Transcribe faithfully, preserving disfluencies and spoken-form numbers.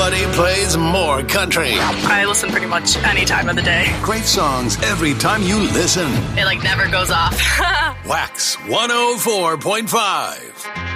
nobody plays more country. I listen pretty much any time of the day. Great songs every time you listen. It like never goes off. Wax one oh four point five.